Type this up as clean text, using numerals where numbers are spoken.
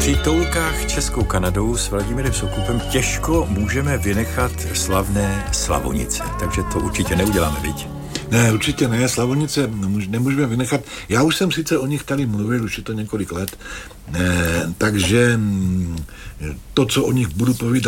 Při toulkách Českou Kanadou s Vladimírem Sokoupem těžko můžeme vynechat slavné Slavonice, takže to určitě neuděláme, viď? Ne, určitě ne, Slavonice nemůžeme vynechat. Já už jsem sice o nich tady mluvil, už je to několik let, takže to, co o nich budu povídat,